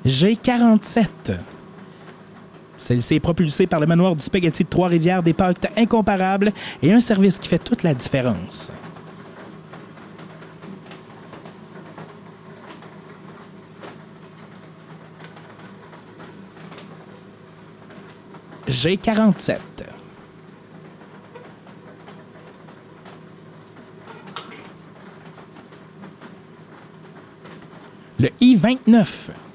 G47. Celle-ci est propulsée par le manoir du spaghetti de Trois-Rivières, des pâtes incomparables et un service qui fait toute la différence. G47. Le I-29.